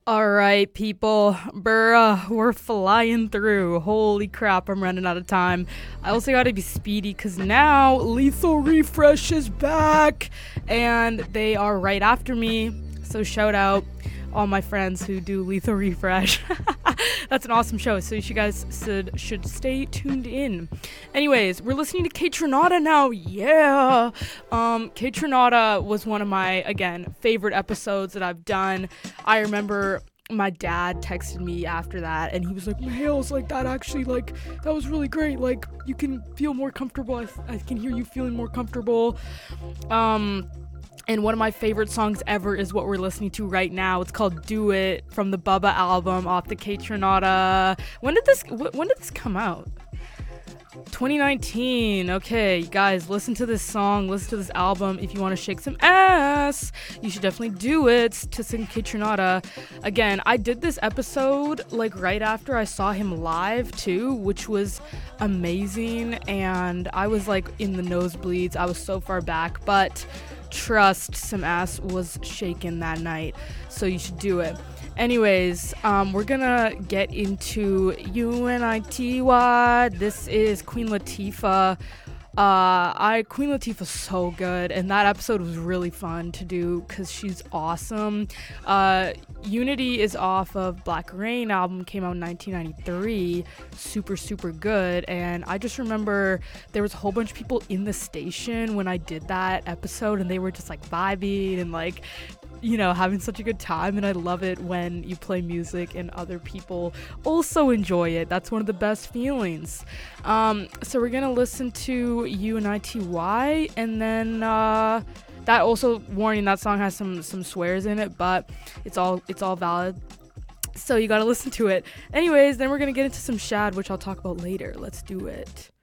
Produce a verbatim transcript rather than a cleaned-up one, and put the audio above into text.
All right, people. Bruh, we're flying through. Holy crap, I'm running out of time. I also gotta be speedy because now Lethal Refresh is back and they are right after me. So shout out all my friends who do Lethal Refresh. That's an awesome show, so you guys should, should stay tuned in. Anyways, we're listening to Kaytranada now. Yeah! Um, Kaytranada was one of my, again, favorite episodes that I've done. I remember my dad texted me after that, and he was like, Hales, like, that actually, like, that was really great. Like, you can feel more comfortable. I, I can hear you feeling more comfortable. Um... And one of my favorite songs ever is what we're listening to right now. It's called "Do It" from the Bubba album off the Kaytranada. When did this? Wh- when did this come out? twenty nineteen. Okay, guys, listen to this song. Listen to this album. If you want to shake some ass, you should definitely do it to sing Kaytranada. Again, I did this episode like right after I saw him live too, which was amazing. And I was like in the nosebleeds. I was so far back, but trust, some ass was shaken that night, so you should do it. Anyways, um, we're gonna get into Unity. This is Queen Latifah. Uh, I Queen Latifah's so good, and that episode was really fun to do because she's awesome. Uh, Unity is off of Black Rain album, came out in nineteen ninety-three. Super, super good. And I just remember there was a whole bunch of people in the station when I did that episode, and they were just like vibing and like, you know, having such a good time. And I love it when you play music and other people also enjoy it. That's one of the best feelings. Um, so we're gonna listen to Unity, and then uh, that also, warning, that song has some some swears in it, but it's all it's all valid. So you gotta listen to it. Anyways, then we're gonna get into some Shad, which I'll talk about later. Let's do it.